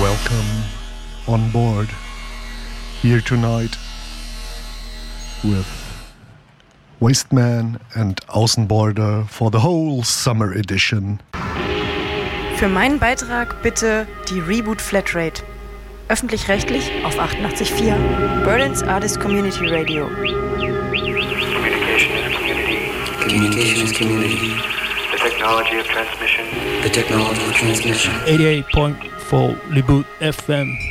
welcome on board here tonight with Wasteman and Außenborder for the whole summer edition. Für meinen Beitrag bitte die Reboot Flatrate. Öffentlich-rechtlich auf 88.4 Berlin's Artist Community Radio. Communication is community. Communication is community. The technology of transmission. The technology of transmission. 88.4 Reboot FM.